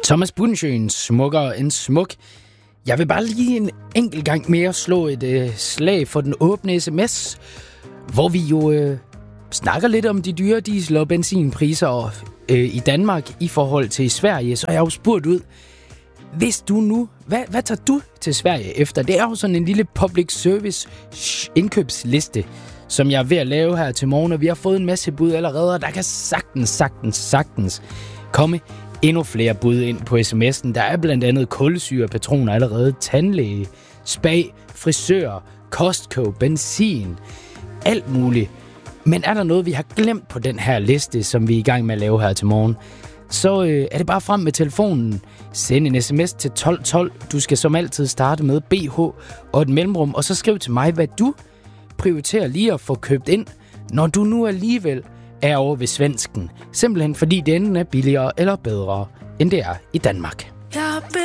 Thomas Bundesjøen, smukkere end smuk. Jeg vil bare lige en enkelt gang mere slå et slag for den åbne sms, hvor vi jo snakker lidt om de dyre diesel- og benzinpriser i Danmark i forhold til Sverige. Så har jeg jo spurgt ud, hvis du nu, hvad tager du til Sverige efter? Det er jo sådan en lille public service indkøbsliste, som jeg er ved at lave her til morgen, og vi har fået en masse bud allerede, og der kan sagtens komme endnu flere bud ind på sms'en. Der er blandt andet kulsyrepatroner allerede, tandlæge, spa, frisør, Costco, benzin, alt muligt. Men er der noget, vi har glemt på den her liste, som vi er i gang med at lave her til morgen, så er det bare frem med telefonen. Send en sms til 1212. Du skal som altid starte med BH og et mellemrum, og så skriv til mig, hvad du prioriterer lige at få købt ind, når du nu alligevel er over ved svensken. Simpelthen fordi det enten er billigere eller bedre, end det er i Danmark.